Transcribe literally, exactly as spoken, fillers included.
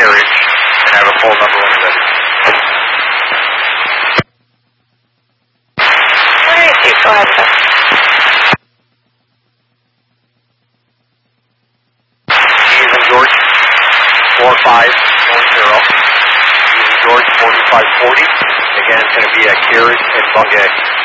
carriage and have a full number when you're ready. Alright, please go ahead, sir. Evening, George, four five one zero. Evening, George, forty-five forty. Again, it's going to be a carriage and bungay.